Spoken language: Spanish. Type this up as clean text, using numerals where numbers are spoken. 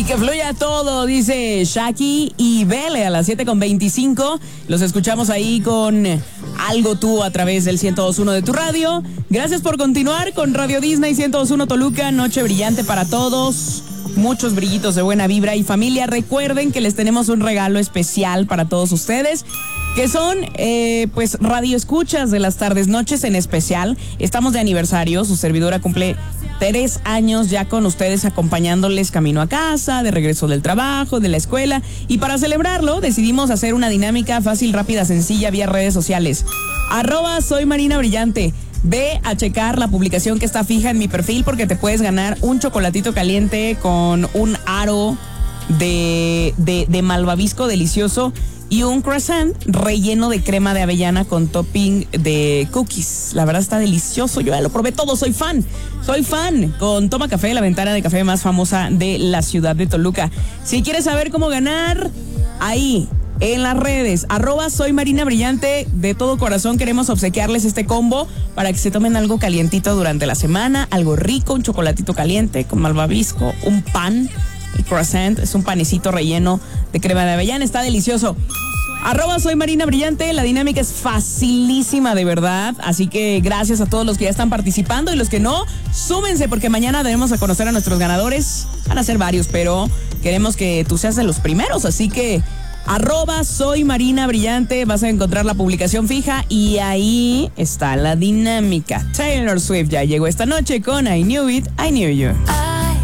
Y que fluya todo, dice Shaki y Bele a las 7:25. Los escuchamos ahí con Algo Tú a través del 102.1 de tu radio. Gracias por continuar con Radio Disney 102.1 Toluca. Noche brillante para todos. Muchos brillitos de buena vibra y familia. Recuerden que les tenemos un regalo especial para todos ustedes, que son, pues, radioescuchas de las tardes, noches en especial. Estamos de aniversario, su servidora cumple 3 años ya con ustedes, acompañándoles camino a casa, de regreso del trabajo, de la escuela. Y para celebrarlo, decidimos hacer una dinámica fácil, rápida, sencilla, vía redes sociales. @soy Marina Brillante. Ve a checar la publicación que está fija en mi perfil porque te puedes ganar un chocolatito caliente con un aro de malvavisco delicioso y un croissant relleno de crema de avellana con topping de cookies. La verdad está delicioso, yo ya lo probé todo, soy fan. Con Toma Café, la ventana de café más famosa de la ciudad de Toluca. Si quieres saber cómo ganar, ahí en las redes, @soy Marina Brillante. De todo corazón queremos obsequiarles este combo para que se tomen algo calientito durante la semana, algo rico, un chocolatito caliente con malvavisco, un pan. El croissant es un panecito relleno de crema de avellana, está delicioso. @soy Marina Brillante, la dinámica es facilísima de verdad, así que gracias a todos los que ya están participando y los que no, súmense porque mañana debemos a conocer a nuestros ganadores. Van a ser varios, pero queremos que tú seas de los primeros, así que @soy Marina Brillante, vas a encontrar la publicación fija y ahí está la dinámica. Taylor Swift ya llegó esta noche con I Knew It, I Knew You.